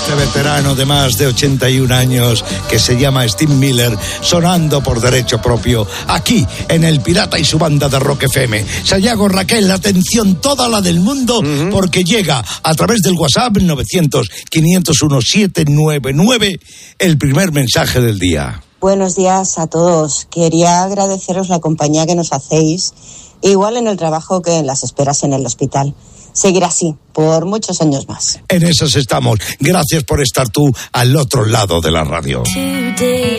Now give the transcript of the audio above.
Este veterano de más de 81 años que se llama Steve Miller, sonando por derecho propio, aquí en El Pirata y su banda de Rock FM. Sayago, Raquel, atención toda la del mundo, porque llega a través del WhatsApp 900-501-799 el primer mensaje del día. Buenos días a todos. Quería agradeceros la compañía que nos hacéis, igual en el trabajo que en las esperas en el hospital. Seguir así por muchos años más. En esas estamos. Gracias por estar tú al otro lado de la radio.